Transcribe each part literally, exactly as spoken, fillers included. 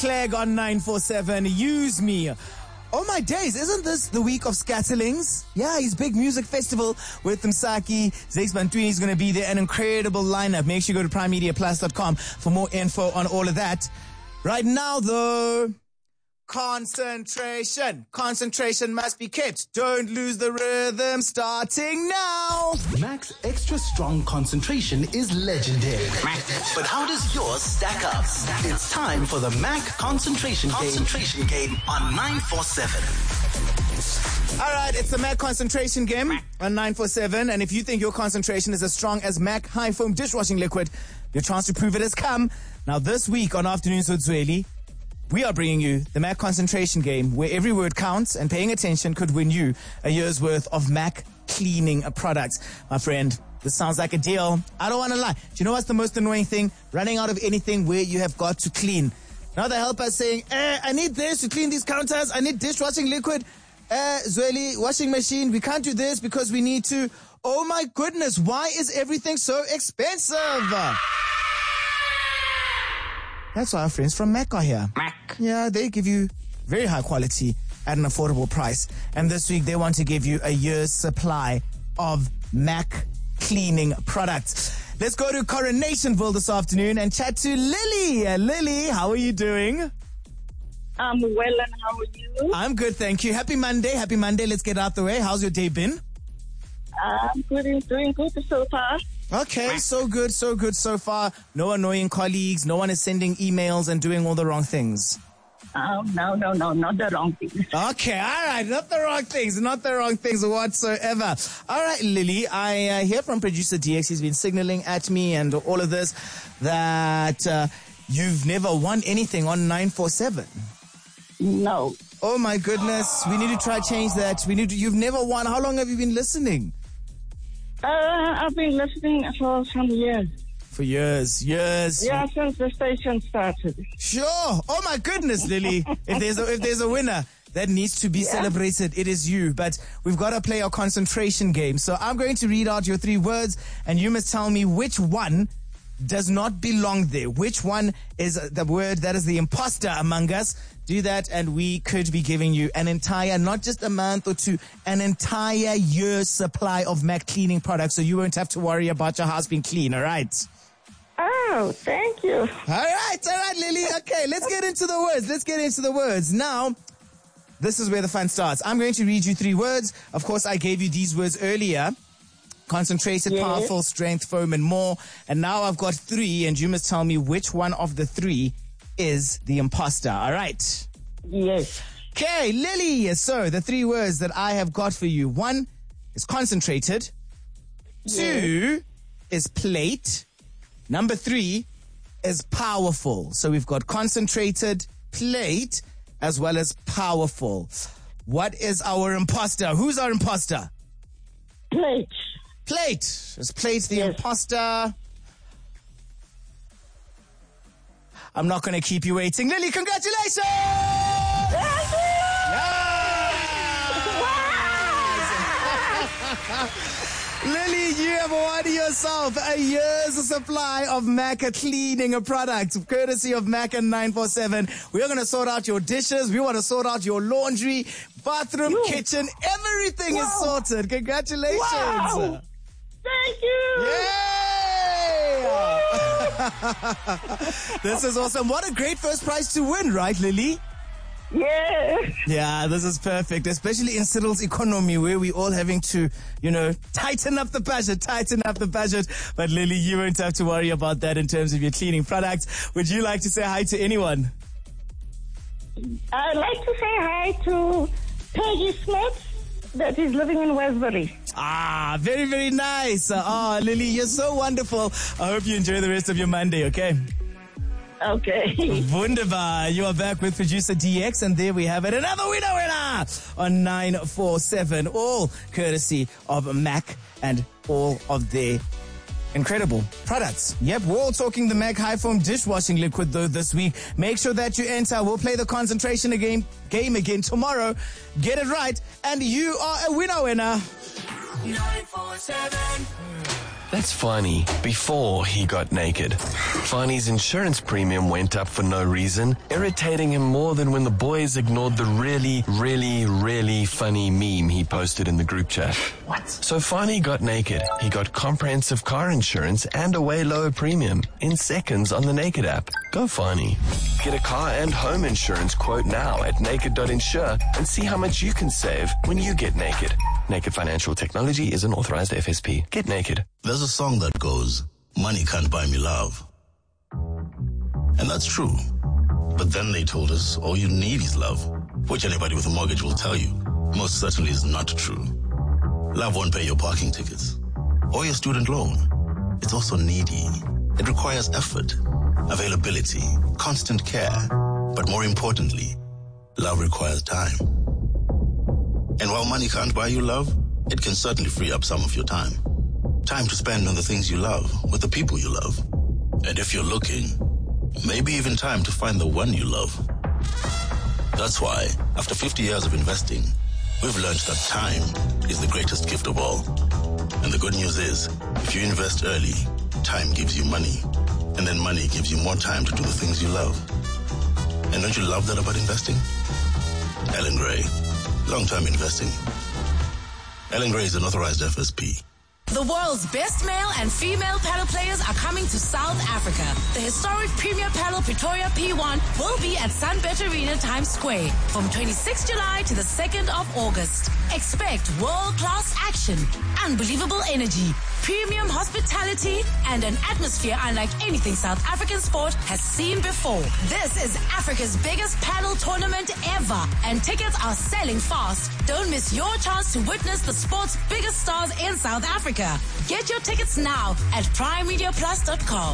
Clegg on nine four seven. Use me. Oh my days, isn't this the week of Scatterlings? Yeah, his big music festival with Msaki. Zakes Bantwini is going to be there. An incredible lineup. Make sure you go to prime media plus dot com for more info on all of that. Right now, though, concentration. Concentration must be kept. Don't lose the rhythm. Starting now. Mac's extra strong concentration is legendary. But how does yours stack up? It's time for the Mac concentration, concentration game. game on nine four seven. All right, it's the Mac concentration game on nine four seven. And if you think your concentration is as strong as Mac High Foam dishwashing liquid, your chance to prove it has come. Now, this week on Afternoons with Zweli, we are bringing you the Mac concentration game, where every word counts and paying attention could win you a year's worth of Mac cleaning products. My friend, this sounds like a deal. I don't want to lie. Do you know what's the most annoying thing? Running out of anything where you have got to clean. Now the helper saying, eh, I need this to clean these counters. I need dishwashing liquid. Eh, Zweli, washing machine. We can't do this because we need to. Oh my goodness. Why is everything so expensive? That's why our friends from Mac are here. Mac. Yeah, they give you very high quality at an affordable price. And this week they want to give you a year's supply of Mac cleaning products. Let's go to Coronationville this afternoon and chat to Lily. Uh, Lily, how are you doing? I'm well, and how are you? I'm good, thank you. Happy Monday. Happy Monday. Let's get out the way. How's your day been? I'm good and doing good so far. Okay, so good, so good so far. No annoying colleagues. No one is sending emails and doing all the wrong things. Oh, no, no, no, not the wrong thing. Okay, all right, not the wrong things, not the wrong things whatsoever. All right, Lily, I uh, hear from producer D X, he's been signaling at me and all of this, that uh, you've never won anything on nine four seven. No. Oh my goodness, we need to try change that. We need to, you've never won. How long have you been listening? Uh, I've been listening for some years. For years, years. Yeah, since the station started. Sure. Oh my goodness, Lily. if there's a, if there's a winner that needs to be yeah. celebrated, it is you. But we've got to play our concentration game. So I'm going to read out your three words and you must tell me which one does not belong there. Which one is the word that is the imposter among us? Do that and we could be giving you an entire, not just a month or two, an entire year's supply of Mac cleaning products, so you won't have to worry about your house being clean, all right? Oh, thank you. All right, all right, Lily. Okay, let's get into the words. Let's get into the words. Now, this is where the fun starts. I'm going to read you three words. Of course, I gave you these words earlier. Concentrated, yes. Powerful, strength, foam, and more. And now I've got three, and you must tell me which one of the three is the imposter. All right? Yes. Okay, Lily. So, the three words that I have got for you. One is concentrated. Yes. Two is plate. Number three is powerful. So, we've got concentrated, plate, as well as powerful. What is our imposter? Who's our imposter? Plate. Plate. Is plate the yes. imposter? I'm not going to keep you waiting. Lily, congratulations! Thank you! Yes! Lily, you have won yourself a year's supply of Mac cleaning products, courtesy of Mac and nine four seven. We are going to sort out your dishes. We want to sort out your laundry, bathroom, Ooh. kitchen. Everything wow. is sorted. Congratulations. Wow. Thank you. Yay! This is awesome. What a great first prize to win, right, Lily? Yeah. Yeah, this is perfect, especially in Cyril's economy where we all having to, you know, tighten up the budget, tighten up the budget. But Lily, you won't have to worry about that in terms of your cleaning products. Would you like to say hi to anyone? I'd like to say hi to Peggy Smith that is living in Westbury. Ah, very, very nice. Ah, oh, Lily, you're so wonderful. I hope you enjoy the rest of your Monday, okay? Okay. Wunderbar. You are back with producer D X, and there we have it. Another winner winner on nine four seven. All courtesy of Mac and all of their incredible products. Yep, we're all talking the Mac High Foam dishwashing liquid though this week. Make sure that you enter. We'll play the concentration game, game again tomorrow. Get it right, and you are a winner winner. nine four seven That's Fani, before he got naked. Fani's insurance premium went up for no reason, irritating him more than when the boys ignored the really, really, really funny meme he posted in the group chat. What? So Fani got naked. He got comprehensive car insurance and a way lower premium in seconds on the Naked app. Go Fani. Get a car and home insurance quote now at naked dot insure and see how much you can save when you get naked. Naked Financial Technology is an authorized F S P. Get naked. There's a song that goes, money can't buy me love. And that's true. But then they told us all you need is love, which anybody with a mortgage will tell you most certainly is not true. Love won't pay your parking tickets or your student loan. It's also needy. It requires effort, availability, constant care. But more importantly, love requires time. And while money can't buy you love, it can certainly free up some of your time. Time to spend on the things you love, with the people you love. And if you're looking, maybe even time to find the one you love. That's why, after fifty years of investing, we've learned that time is the greatest gift of all. And the good news is, if you invest early, time gives you money. And then money gives you more time to do the things you love. And don't you love that about investing? Ellen Gray. Long-term investing. Ellen Gray is an authorized F S P. The world's best male and female paddle players are coming to South Africa. The historic Premier Paddle Pretoria P one will be at Sunbet Arena Times Square from twenty-sixth of July to the second of August. Expect world-class action, unbelievable energy, premium hospitality, and an atmosphere unlike anything South African sport has seen before. This is Africa's biggest paddle tournament ever, and tickets are selling fast. Don't miss your chance to witness the sport's biggest stars in South Africa. Get your tickets now at prime media plus dot com.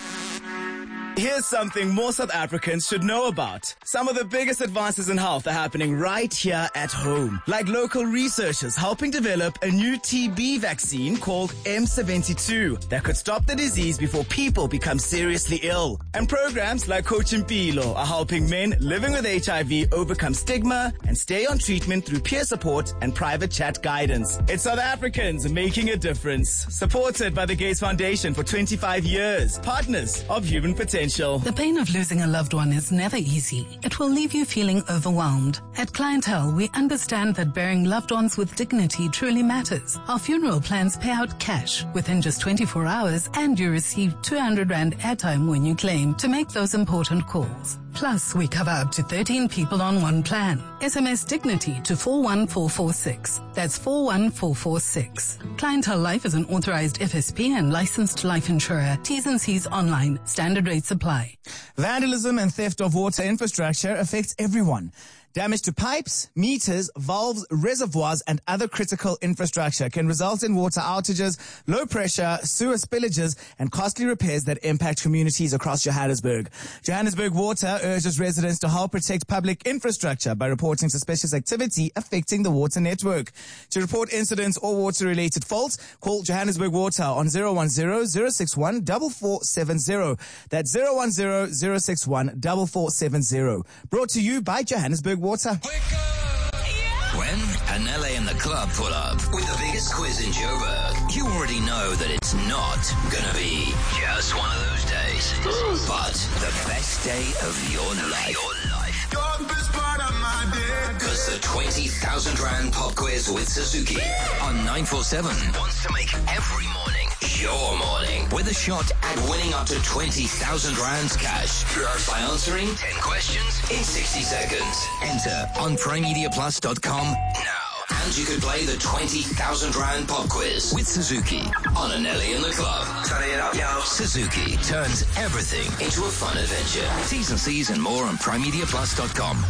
Here's something more South Africans should know about. Some of the biggest advances in health are happening right here at home. Like local researchers helping develop a new T B vaccine called M seventy-two that could stop the disease before people become seriously ill. And programs like Coach Impilo are helping men living with H I V overcome stigma and stay on treatment through peer support and private chat guidance. It's South Africans making a difference. Supported by the Gates Foundation for twenty-five years. Partners of Human Potential. The pain of losing a loved one is never easy. It will leave you feeling overwhelmed. At Clientele, we understand that burying loved ones with dignity truly matters. Our funeral plans pay out cash within just twenty-four hours, and you receive two hundred rand airtime when you claim to make those important calls. Plus, we cover up to thirteen people on one plan. S M S Dignity to four one four four six. That's four one four four six. Clientele Life is an authorized F S P and licensed life insurer. T's and C's online. Standard rates apply. Vandalism and theft of water infrastructure affects everyone. Damage to pipes, meters, valves, reservoirs, and other critical infrastructure can result in water outages, low pressure, sewer spillages, and costly repairs that impact communities across Johannesburg. Johannesburg Water urges residents to help protect public infrastructure by reporting suspicious activity affecting the water network. To report incidents or water-related faults, call Johannesburg Water on zero one zero, zero six one, four four seven zero. That's zero one zero, zero six one, four four seven zero. Brought to you by Johannesburg Water. When Anele and the club pull up with the biggest quiz in Joburg, you already know that it's not gonna be just one of those days, but the best day of your life. Your life. Because the twenty thousand rand pop quiz with Suzuki on nine four seven wants to make every morning your morning with a shot at winning up to twenty thousand rands cash by answering ten questions in sixty seconds. Enter on prime media plus dot com now. And you could play the twenty thousand rand pop quiz with Suzuki on Anele and the club. Turn it up, yo. Suzuki turns everything into a fun adventure. T's and C's and more on prime media plus dot com.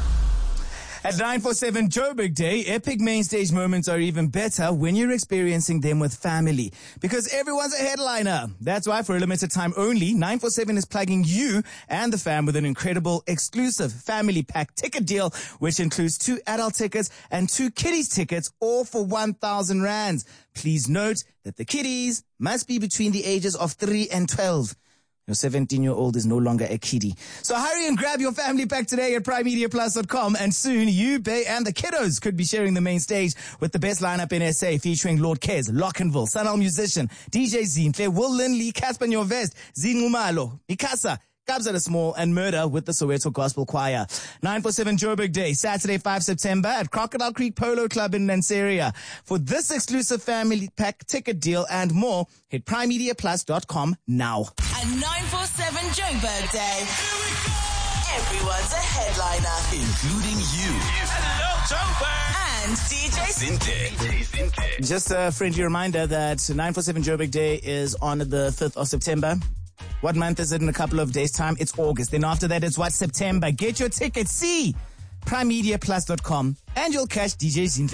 At nine four seven Joburg Day, epic main stage moments are even better when you're experiencing them with family. Because everyone's a headliner. That's why for a limited time only, nine four seven is plugging you and the fam with an incredible exclusive family pack ticket deal, which includes two adult tickets and two kiddies tickets, all for one thousand rands. Please note that the kiddies must be between the ages of three and twelve. Your seventeen-year-old is no longer a kiddie. So hurry and grab your family pack today at prime media plus dot com. And soon, you, Bay, and the kiddos could be sharing the main stage with the best lineup in S A, featuring Lord Kez, Lockenville, Sunal Musician, D J Zinhle, Will Linley, Casper Nyovest, Zinumalo, Mikasa, Kabza the Small, and Murder with the Soweto Gospel Choir. nine forty-seven Joburg Day, Saturday, fifth of September at Crocodile Creek Polo Club in Nanseria. For this exclusive family pack ticket deal and more, hit prime media plus dot com now. A nine forty-seven Joburg Day. Here we go! Everyone's a headliner. Including you. Hello, Joburg. And D J Zinhle. Just a friendly reminder that nine forty-seven Joburg Day is on the fifth of September. What month is it in a couple of days' time? It's August. Then after that, it's what? September. Get your tickets. See prime media plus dot com and you'll catch D J Zinhle.